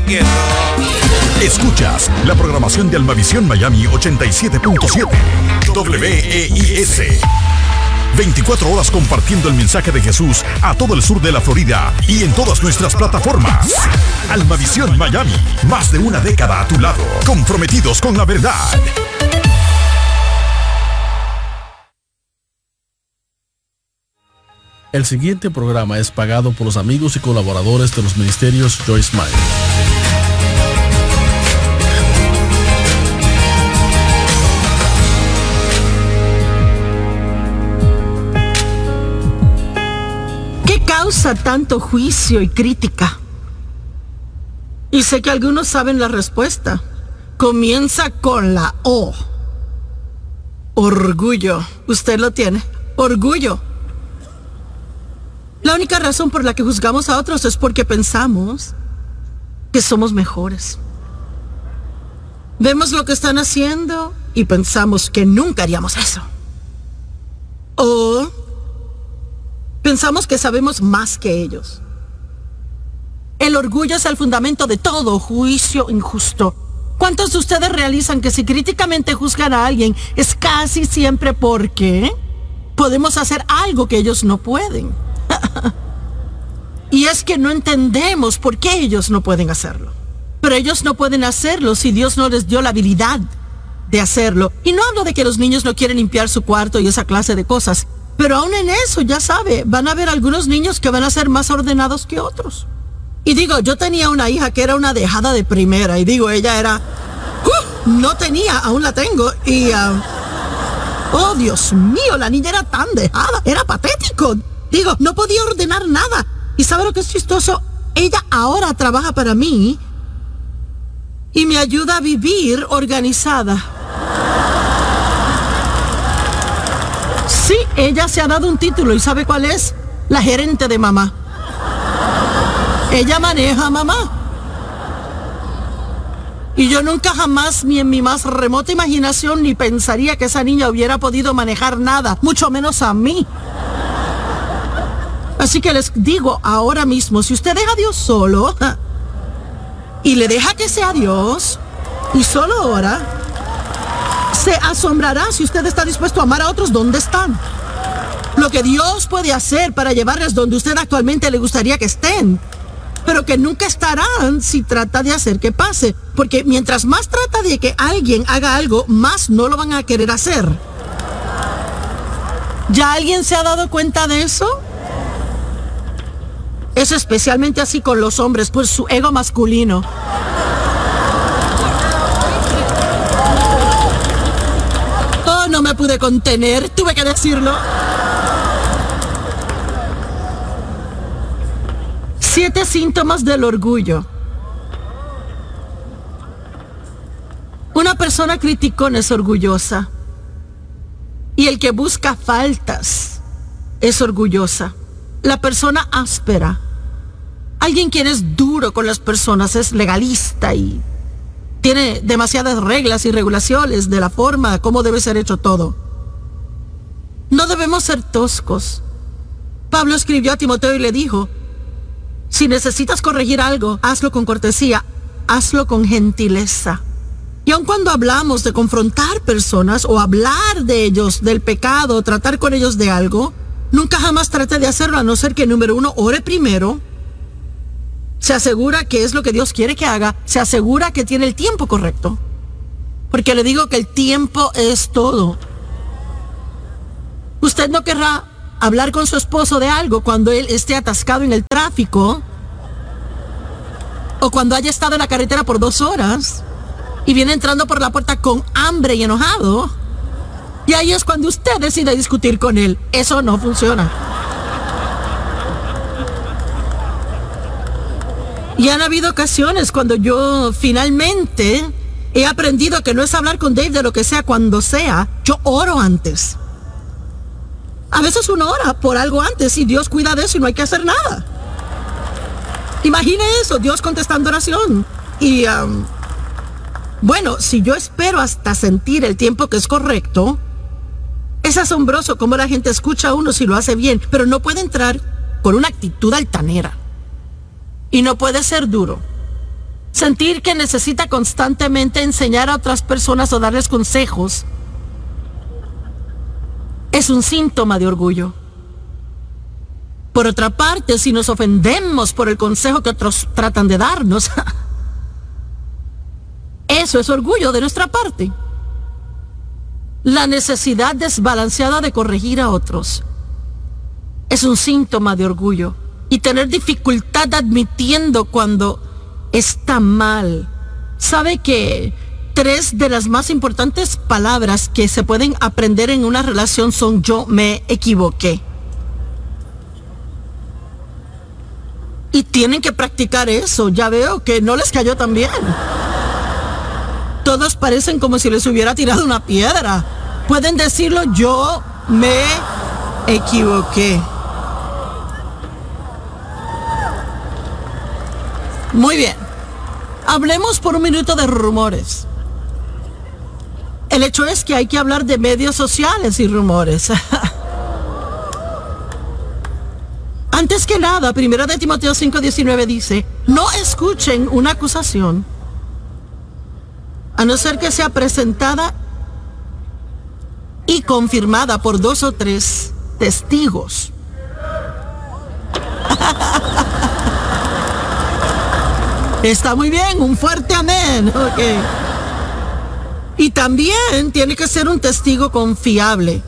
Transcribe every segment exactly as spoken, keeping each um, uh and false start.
quiero. Escuchas la programación de Almavisión Miami ochenta y siete punto siete W E I S. veinticuatro horas compartiendo el mensaje de Jesús a todo el sur de la Florida y en todas nuestras plataformas. Almavisión Miami, más de una década a tu lado, comprometidos con la verdad. El siguiente programa es pagado por los amigos y colaboradores de los ministerios Joyce Meyer. ¿Qué causa tanto juicio y crítica? Y sé que algunos saben la respuesta. Comienza con la O. Orgullo. ¿Usted lo tiene? Orgullo. La única razón por la que juzgamos a otros es porque pensamos que somos mejores. Vemos lo que están haciendo y pensamos que nunca haríamos eso. O pensamos que sabemos más que ellos. El orgullo es el fundamento de todo juicio injusto. ¿Cuántos de ustedes realizan que si críticamente juzgan a alguien es casi siempre porque podemos hacer algo que ellos no pueden? Y es que no entendemos por qué ellos no pueden hacerlo. Pero ellos no pueden hacerlo si Dios no les dio la habilidad de hacerlo. Y no hablo de que los niños no quieren limpiar su cuarto y esa clase de cosas. Pero aún en eso, ya sabe, van a haber algunos niños que van a ser más ordenados que otros. Y digo, yo tenía una hija que era una dejada de primera. Y digo, ella era... Uh, no tenía, aún la tengo. Y... Uh, oh, Dios mío, la niña era tan dejada. Era patético. Digo, no podía ordenar nada. ¿Y sabe lo que es chistoso? Ella ahora trabaja para mí y me ayuda a vivir organizada. Sí, ella se ha dado un título y ¿sabe cuál es? La gerente de mamá. Ella maneja a mamá. Y yo nunca jamás, ni en mi más remota imaginación, ni pensaría que esa niña hubiera podido manejar nada, mucho menos a mí. Así que les digo ahora mismo, si usted deja a Dios solo y le deja que sea Dios y solo ora, se asombrará si usted está dispuesto a amar a otros donde están. Lo que Dios puede hacer para llevarles donde usted actualmente le gustaría que estén, pero que nunca estarán si trata de hacer que pase. Porque mientras más trata de que alguien haga algo, más no lo van a querer hacer. ¿Ya alguien se ha dado cuenta de eso? Es especialmente así con los hombres, por su ego masculino. Oh, no me pude contener, tuve que decirlo. Siete síntomas del orgullo. Una persona criticona es orgullosa. Y el que busca faltas es orgullosa. La persona áspera, alguien quien es duro con las personas, es legalista y tiene demasiadas reglas y regulaciones de la forma como debe ser hecho todo. No debemos ser toscos. Pablo escribió a Timoteo y le dijo, si necesitas corregir algo, hazlo con cortesía, hazlo con gentileza. Y aun cuando hablamos de confrontar personas o hablar de ellos, del pecado, tratar con ellos de algo, nunca jamás trate de hacerlo a no ser que, número uno, ore primero, se asegura que es lo que Dios quiere que haga, se asegura que tiene el tiempo correcto. Porque le digo que el tiempo es todo. Usted no querrá hablar con su esposo de algo cuando él esté atascado en el tráfico o cuando haya estado en la carretera por dos horas y viene entrando por la puerta con hambre y enojado. Y ahí es cuando usted decide discutir con él. Eso no funciona. Y han habido ocasiones cuando yo finalmente he aprendido que no es hablar con Dave de lo que sea cuando sea. Yo oro antes. A veces uno ora por algo antes y Dios cuida de eso y no hay que hacer nada. Imagine eso, Dios contestando oración. Y um, bueno, si yo espero hasta sentir el tiempo que es correcto, es asombroso cómo la gente escucha a uno si lo hace bien, pero no puede entrar con una actitud altanera. Y no puede ser duro. Se sentir que necesita constantemente enseñar a otras personas o darles consejos es un síntoma de orgullo. Por otra parte, si nos ofendemos por el consejo que otros tratan de darnos, eso es orgullo de nuestra parte. La necesidad desbalanceada de corregir a otros es un síntoma de orgullo. Y tener dificultad admitiendo cuando está mal. ¿Sabe que tres de las más importantes palabras que se pueden aprender en una relación son yo me equivoqué? Y tienen que practicar eso. Ya veo que no les cayó tan bien. Todos parecen como si les hubiera tirado una piedra. Pueden decirlo, yo me equivoqué. Muy bien. Hablemos por un minuto de rumores. El hecho es que hay que hablar de medios sociales y rumores. Antes que nada, primero de Timoteo cinco diecinueve dice, no escuchen una acusación a no ser que sea presentada y confirmada por dos o tres testigos. Está muy bien, un fuerte amén. Okay. Y también tiene que ser un testigo confiable.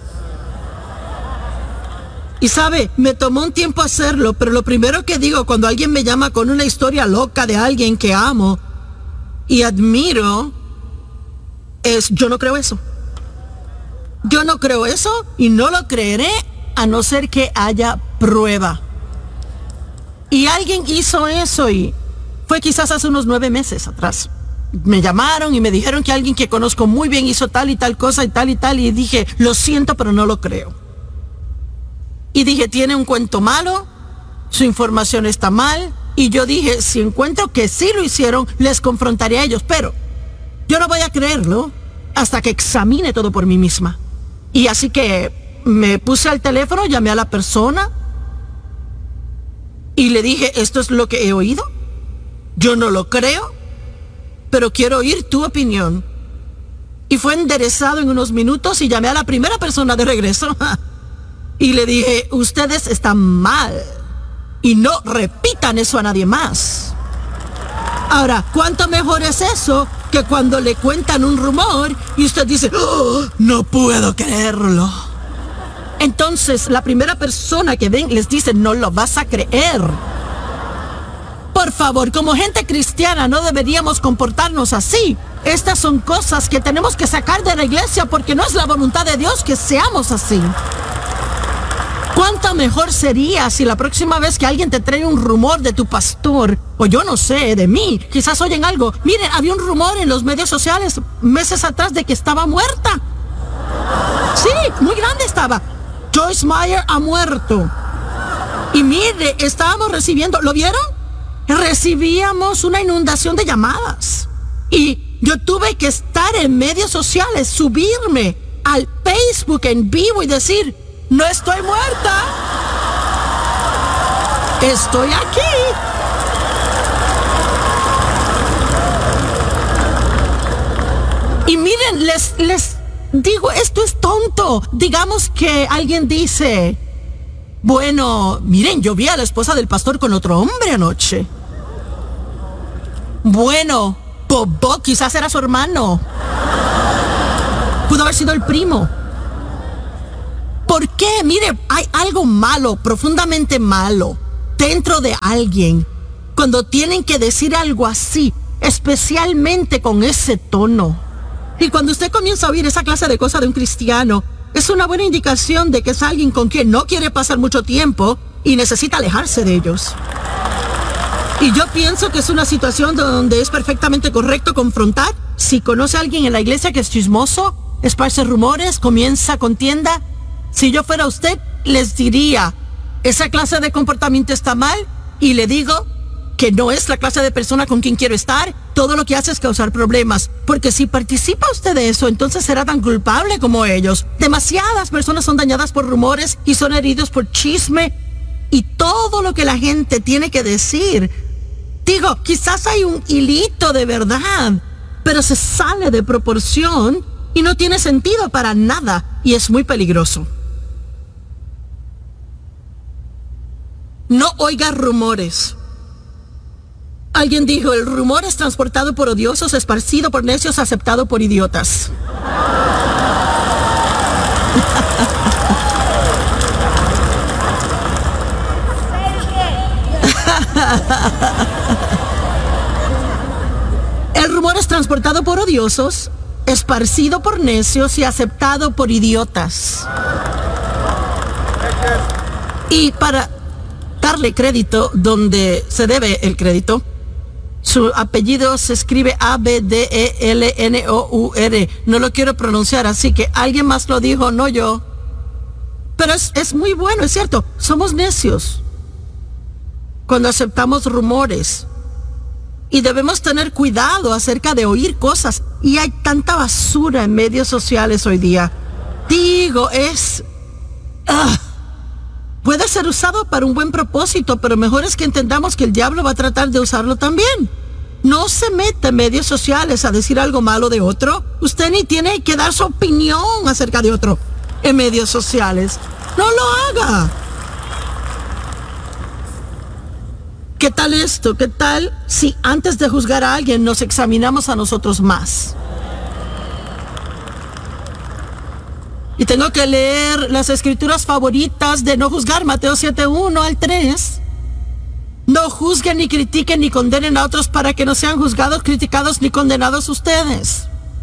Y sabe, me tomó un tiempo hacerlo, pero lo primero que digo cuando alguien me llama con una historia loca de alguien que amo y admiro es, yo no creo eso. Yo no creo eso y no lo creeré a no ser que haya prueba. Y alguien hizo eso y fue quizás hace unos nueve meses atrás. Me llamaron y me dijeron que alguien que conozco muy bien hizo tal y tal cosa y tal y tal y dije, lo siento, pero no lo creo. Y dije, tiene un cuento malo, su información está mal, y yo dije, si encuentro que sí lo hicieron, les confrontaré a ellos, pero yo no voy a creerlo hasta que examine todo por mí misma. Y así que me puse al teléfono, llamé a la persona y le dije, esto es lo que he oído, yo no lo creo, pero quiero oír tu opinión. Y fue enderezado en unos minutos y llamé a la primera persona de regreso. Y le dije, ustedes están mal y no repitan eso a nadie más. Ahora, ¿cuánto mejor es eso que cuando le cuentan un rumor y usted dice, oh, no puedo creerlo? Entonces, la primera persona que ven les dice, no lo vas a creer. Por favor, como gente cristiana no deberíamos comportarnos así. Estas son cosas que tenemos que sacar de la iglesia porque no es la voluntad de Dios que seamos así. ¿Cuánto mejor sería si la próxima vez que alguien te trae un rumor de tu pastor, o yo no sé, de mí, quizás oyen algo? Miren, había un rumor en los medios sociales meses atrás de que estaba muerta. Sí, muy grande estaba. Joyce Meyer ha muerto. Y mire, estábamos recibiendo, ¿lo vieron? Recibíamos una inundación de llamadas. Y yo tuve que estar en medios sociales, subirme al Facebook en vivo y decir, no estoy muerta, estoy aquí. Y miren, les, les digo, esto es tonto. Digamos que alguien dice, bueno, miren, yo vi a la esposa del pastor con otro hombre anoche. Bueno, Bobo quizás era su hermano. Pudo haber sido el primo. ¿Por qué? Mire, hay algo malo, profundamente malo, dentro de alguien cuando tienen que decir algo así, especialmente con ese tono. Y cuando usted comienza a oír esa clase de cosas de un cristiano, es una buena indicación de que es alguien con quien no quiere pasar mucho tiempo y necesita alejarse de ellos. Y yo pienso que es una situación donde es perfectamente correcto confrontar. Si conoce a alguien en la iglesia que es chismoso, esparce rumores, comienza contienda, si yo fuera usted, les diría, esa clase de comportamiento está mal y le digo que no es la clase de persona con quien quiero estar. Todo lo que hace es causar problemas, porque si participa usted de eso, entonces será tan culpable como ellos. Demasiadas personas son dañadas por rumores y son heridos por chisme y todo lo que la gente tiene que decir Digo, quizás hay un hilito de verdad, pero se sale de proporción y no tiene sentido para nada y es muy peligroso. No oiga rumores. Alguien dijo, el rumor es transportado por odiosos, esparcido por necios, aceptado por idiotas. El rumor es transportado por odiosos, esparcido por necios y aceptado por idiotas. Y para darle crédito donde se debe el crédito, su apellido se escribe A B D E L N O U R. No lo quiero pronunciar, así que alguien más lo dijo, no yo. Pero es, es muy bueno, es cierto. Somos necios cuando aceptamos rumores. Y debemos tener cuidado acerca de oír cosas. Y hay tanta basura en medios sociales hoy día. Digo, es... Uh, puede ser usado para un buen propósito, pero mejor es que entendamos que el diablo va a tratar de usarlo también. No se meta en medios sociales a decir algo malo de otro. Usted ni tiene que dar su opinión acerca de otro en medios sociales. No lo haga. ¿Qué tal esto? ¿Qué tal si antes de juzgar a alguien nos examinamos a nosotros más? Y tengo que leer las escrituras favoritas de no juzgar, Mateo siete, uno al tres. No juzguen ni critiquen ni condenen a otros para que no sean juzgados, criticados ni condenados ustedes.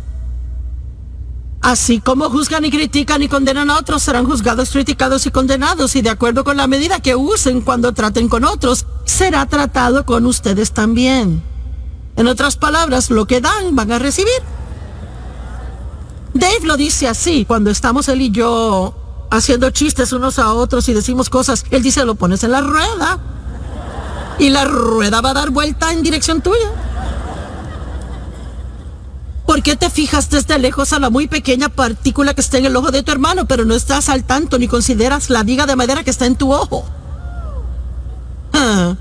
Así como juzgan y critican y condenan a otros, serán juzgados, criticados y condenados. Y de acuerdo con la medida que usen cuando traten con otros, será tratado con ustedes también. En otras palabras, lo que dan, van a recibir. Dave lo dice así, cuando estamos él y yo haciendo chistes unos a otros y decimos cosas, él dice, lo pones en la rueda y la rueda va a dar vuelta en dirección tuya. ¿Por qué te fijas desde lejos a la muy pequeña partícula que está en el ojo de tu hermano, pero no estás al tanto ni consideras la viga de madera que está en tu ojo? Ah.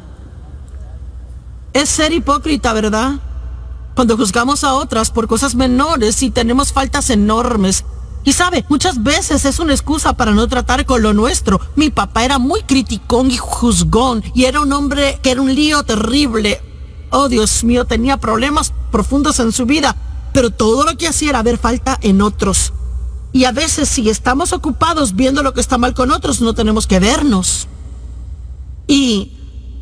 Es ser hipócrita, ¿verdad? Cuando juzgamos a otras por cosas menores y tenemos faltas enormes. Y sabe, muchas veces es una excusa para no tratar con lo nuestro. Mi papá era muy criticón y juzgón y era un hombre que era un lío terrible. Oh, Dios mío, tenía problemas profundos en su vida, pero todo lo que hacía era ver falta en otros. Y a veces si estamos ocupados viendo lo que está mal con otros, no tenemos que vernos. Y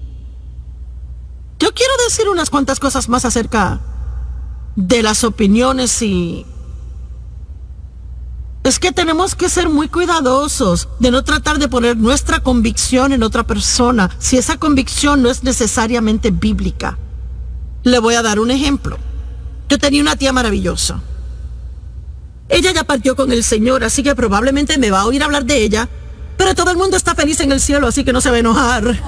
yo quiero decir unas cuantas cosas más acerca de las opiniones y... Es que tenemos que ser muy cuidadosos de no tratar de poner nuestra convicción en otra persona si esa convicción no es necesariamente bíblica. Le voy a dar un ejemplo. Yo tenía una tía maravillosa. Ella ya partió con el Señor, así que probablemente me va a oír hablar de ella, pero todo el mundo está feliz en el cielo, así que no se va a enojar.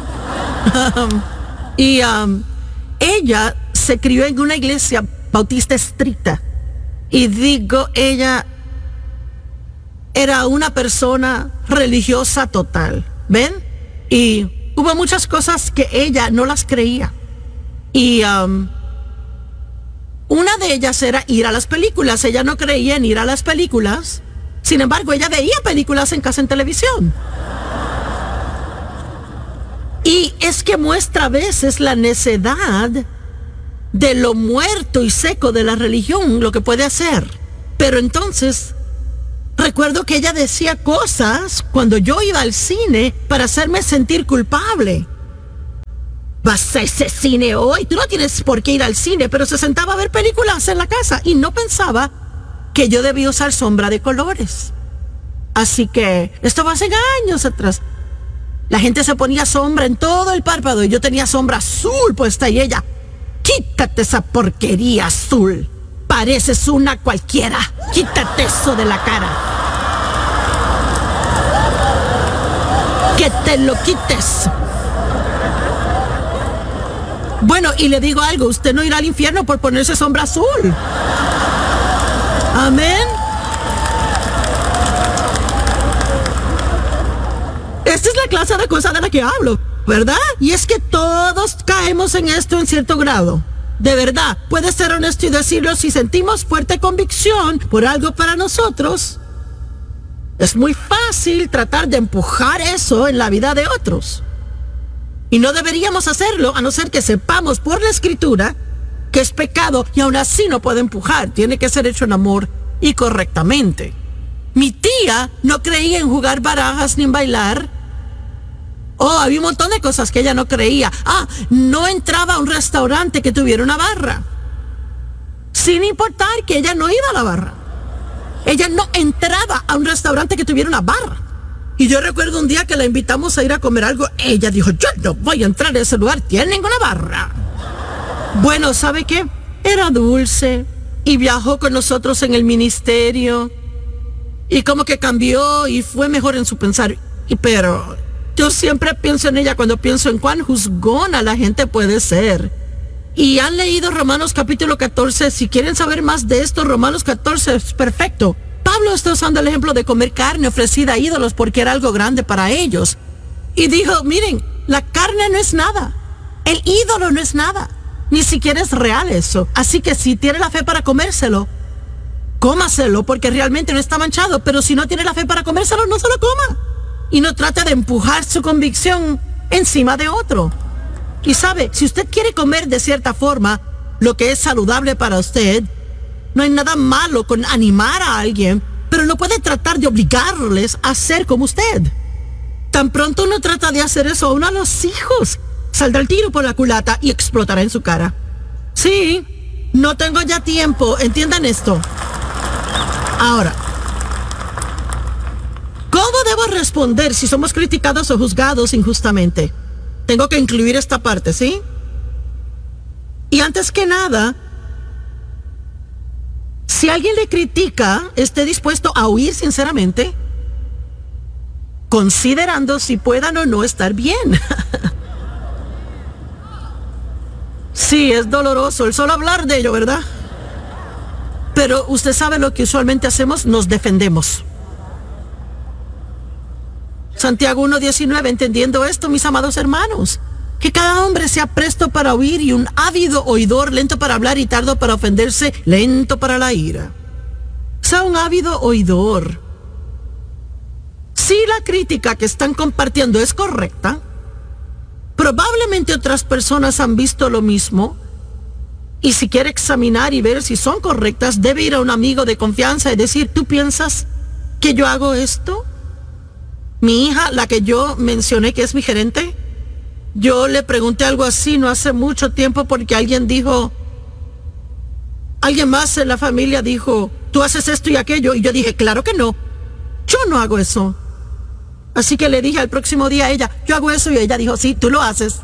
y um, ella se crió en una iglesia bautista estricta. Y digo, ella era una persona religiosa total, ¿ven? Y hubo muchas cosas que ella no las creía. Y um, una de ellas era ir a las películas. Ella no creía en ir a las películas. Sin embargo, ella veía películas en casa en televisión. Y es que muestra a veces la necedad de lo muerto y seco de la religión, lo que puede hacer. Pero entonces, recuerdo que ella decía cosas cuando yo iba al cine para hacerme sentir culpable. Vas a ese cine hoy, tú no tienes por qué ir al cine, pero se sentaba a ver películas en la casa y no pensaba que yo debía usar sombra de colores. Así que esto va hace años atrás. La gente se ponía sombra en todo el párpado y yo tenía sombra azul puesta y ella, quítate esa porquería azul, pareces una cualquiera, quítate eso de la cara, que te lo quites. Bueno, y le digo algo, usted no irá al infierno por ponerse sombra azul. Amén. Esta es la clase de cosas de la que hablo. ¿verdad? Y es que todos caemos en esto en cierto grado. De verdad, puedes ser honesto y decirlo. Si sentimos fuerte convicción por algo para nosotros, es muy fácil tratar de empujar eso en la vida de otros. Y no deberíamos hacerlo a no ser que sepamos por la Escritura que es pecado y aún así no puede empujar. Tiene que ser hecho en amor y correctamente. Mi tía no creía en jugar barajas ni en bailar. Oh, había un montón de cosas que ella no creía. Ah, no entraba a un restaurante que tuviera una barra, sin importar que ella no iba a la barra. Ella no entraba a un restaurante que tuviera una barra. Y yo recuerdo un día que la invitamos a ir a comer algo. Ella dijo, yo no voy a entrar a ese lugar, tiene ninguna barra. Bueno, ¿sabe qué? Era dulce y viajó con nosotros en el ministerio. Y como que cambió y fue mejor en su pensar. Y pero yo siempre pienso en ella cuando pienso en cuán juzgona la gente puede ser. Y han leído Romanos capítulo catorce. Si quieren saber más de esto, Romanos catorce es perfecto. Pablo está usando el ejemplo de comer carne ofrecida a ídolos porque era algo grande para ellos. Y dijo, miren, la carne no es nada. El ídolo no es nada. Ni siquiera es real eso. Así que si tiene la fe para comérselo, cómaselo porque realmente no está manchado. Pero si no tiene la fe para comérselo, no se lo coma. Y no trate de empujar su convicción encima de otro. Y sabe, si usted quiere comer de cierta forma lo que es saludable para usted, no hay nada malo con animar a alguien, pero no puede tratar de obligarles a ser como usted. Tan pronto uno trata de hacer eso a uno a los hijos, saldrá el tiro por la culata y explotará en su cara. Sí, no tengo ya tiempo, entiendan esto. Ahora, ¿cómo debo responder si somos criticados o juzgados injustamente? Tengo que incluir esta parte, ¿sí? Y antes que nada, si alguien le critica, esté dispuesto a oír sinceramente, considerando si puedan o no estar bien. Sí, es doloroso el solo hablar de ello, ¿verdad? Pero usted sabe lo que usualmente hacemos, nos defendemos. Santiago uno diecinueve, entendiendo esto, mis amados hermanos, que cada hombre sea presto para oír y un ávido oidor, lento para hablar y tardo para ofenderse, lento para la ira. Sea un ávido oidor. Si la crítica que están compartiendo es correcta, probablemente otras personas han visto lo mismo, y si quiere examinar y ver si son correctas, debe ir a un amigo de confianza y decir, ¿tú piensas que yo hago esto? Mi hija, la que yo mencioné que es mi gerente, yo le pregunté algo así no hace mucho tiempo porque alguien dijo, alguien más en la familia dijo, tú haces esto y aquello, y yo dije, claro que no, yo no hago eso. Así que le dije al próximo día a ella, yo hago eso, y ella dijo, sí, tú lo haces.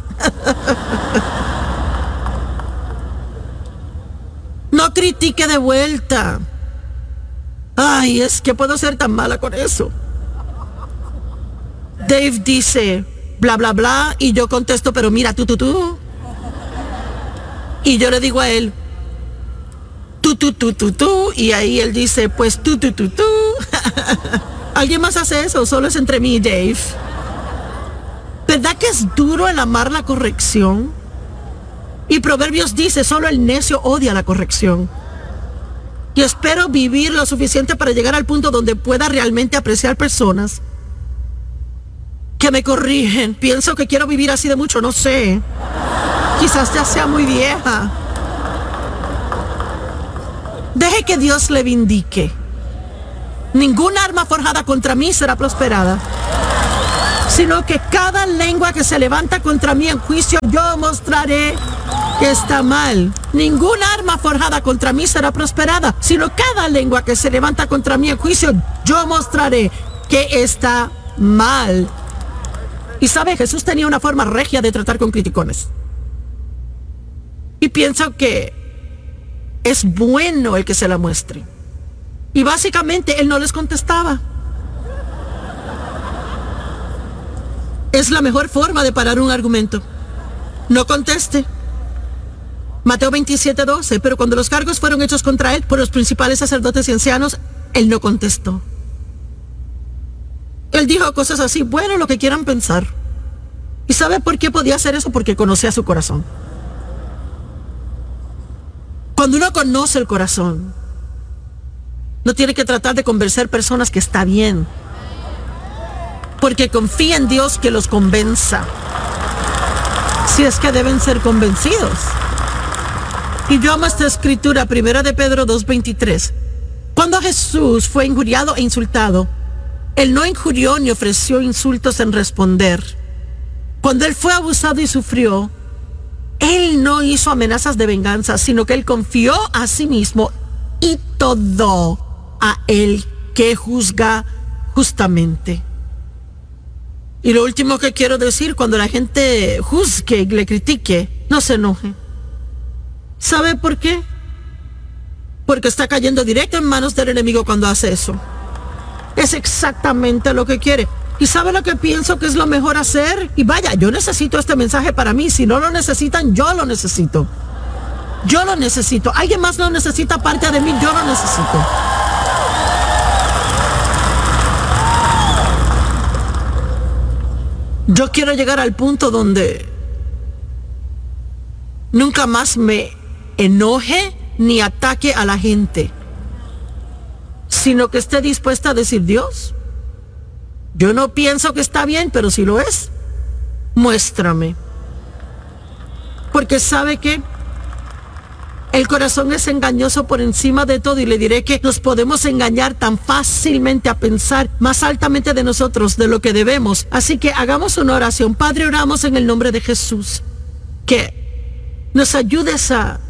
No critique de vuelta. Ay, es que puedo ser tan mala con eso. Dave dice, bla, bla, bla, y yo contesto, pero mira, tú, tú, tú. Y yo le digo a él, tú, tú, tú, tú, tú, y ahí él dice, pues tú, tú, tú, tú. ¿Alguien más hace eso? Solo es entre mí y Dave. ¿Verdad que es duro el amar la corrección? Y Proverbios dice, solo el necio odia la corrección. Y espero vivir lo suficiente para llegar al punto donde pueda realmente apreciar personas que me corrigen. Pienso que quiero vivir así de mucho, no sé. Quizás ya sea muy vieja. Deje que Dios le vindique. Ninguna arma forjada contra mí será prosperada, sino que cada lengua que se levanta contra mí en juicio, yo mostraré que está mal. Ninguna arma forjada contra mí será prosperada, sino cada lengua que se levanta contra mí en juicio, yo mostraré que está mal. Y sabe, Jesús tenía una forma regia de tratar con criticones. Y pienso que es bueno el que se la muestre. Y básicamente él no les contestaba. Es la mejor forma de parar un argumento. No conteste. Mateo veintisiete doce, pero cuando los cargos fueron hechos contra él por los principales sacerdotes y ancianos, él no contestó. Él dijo cosas así, bueno, lo que quieran pensar. ¿Y sabe por qué podía hacer eso? Porque conocía su corazón. Cuando uno conoce el corazón, no tiene que tratar de convencer personas que está bien, porque confía en Dios que los convenza, si es que deben ser convencidos. Y yo amo esta escritura, primera de Pedro dos veintitrés. Cuando Jesús fue injuriado e insultado, Él no injurió ni ofreció insultos en responder. Cuando Él fue abusado y sufrió, Él no hizo amenazas de venganza, sino que Él confió a sí mismo y todo a Él que juzga justamente. Y lo último que quiero decir, cuando la gente juzgue y le critique, no se enoje. ¿Sabe por qué? Porque está cayendo directo en manos del enemigo cuando hace eso. Es exactamente lo que quiere. ¿Y sabe lo que pienso que es lo mejor hacer? Y vaya, yo necesito este mensaje para mí. Si no lo necesitan, yo lo necesito. Yo lo necesito. Alguien más lo necesita aparte de mí, yo lo necesito. Yo quiero llegar al punto donde nunca más me enoje ni ataque a la gente, sino que esté dispuesta a decir: Dios, yo no pienso que está bien, pero si lo es, muéstrame. Porque sabe que el corazón es engañoso por encima de todo, y le diré que nos podemos engañar tan fácilmente a pensar más altamente de nosotros de lo que debemos. Así que hagamos una oración. Padre, oramos en el nombre de Jesús, que nos ayudes a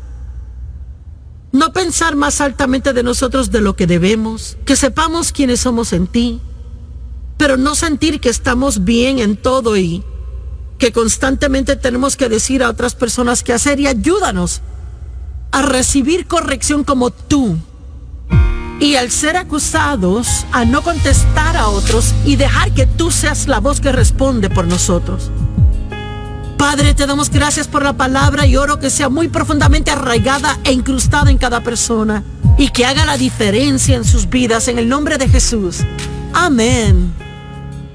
no pensar más altamente de nosotros de lo que debemos, que sepamos quiénes somos en ti, pero no sentir que estamos bien en todo y que constantemente tenemos que decir a otras personas qué hacer. Y ayúdanos a recibir corrección como tú, y al ser acusados, a no contestar a otros y dejar que tú seas la voz que responde por nosotros. Padre, te damos gracias por la palabra y oro que sea muy profundamente arraigada e incrustada en cada persona y que haga la diferencia en sus vidas, en el nombre de Jesús. Amén.